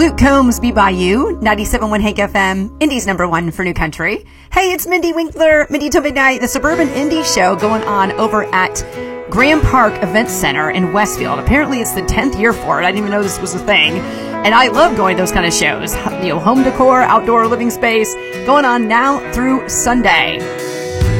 Luke Combs, Be By You, 97.1 Hank FM, Indy's #1 for New Country. Hey, it's Mindy Winkler, Mindy Till Midnight, the Suburban Indie Show going on over at Graham Park Event Center in Westfield. Apparently it's the 10th year for it. I didn't even know this was a thing. And I love going to those kind of shows. You know, home decor, outdoor living space, going on now through Sunday.